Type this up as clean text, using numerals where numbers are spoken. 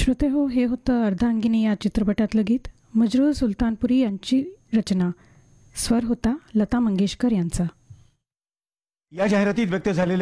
श्रोते हो, हे होतं अर्धांगिनी या चित्रपटातलं गीत. मजरूह सुलतानपुरी यांची रचना. स्वर होता लता मंगेशकर यांचा. या जाहिरातीत व्यक्त झालेल्या